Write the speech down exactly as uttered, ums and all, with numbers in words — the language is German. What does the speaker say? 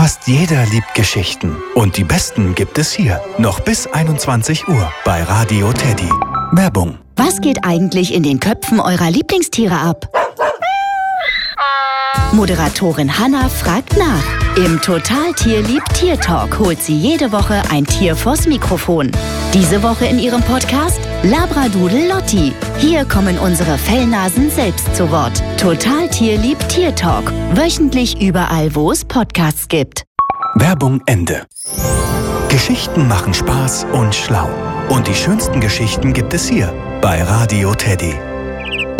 Fast jeder liebt Geschichten. Und die besten gibt es hier. Noch bis einundzwanzig Uhr bei Radio Teddy. Werbung. Was geht eigentlich in den Köpfen eurer Lieblingstiere ab? Moderatorin Hanna fragt nach. Im Total Tierlieb Tier Talk holt sie jede Woche ein Tier vors Mikrofon. Diese Woche in ihrem Podcast Labradoodle Lotti. Hier kommen unsere Fellnasen selbst zu Wort. Total Tierlieb Tier Talk. Wöchentlich überall, wo es Podcasts gibt. Werbung Ende. Geschichten machen Spaß und schlau. Und die schönsten Geschichten gibt es hier bei Radio Teddy.